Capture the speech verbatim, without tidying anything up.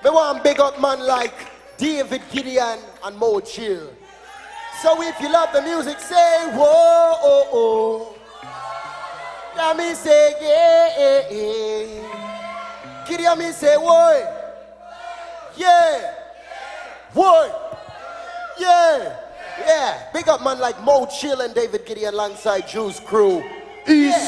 Me want big up man like David Gideon and Mo Chill. So if you love the music, say whoa, oh, oh. Let me say yeah, yeah. Gideon me say whoa, yeah, whoa, yeah, yeah. Big up man like Mo Chill and David Gideon alongside Juice Crew. East.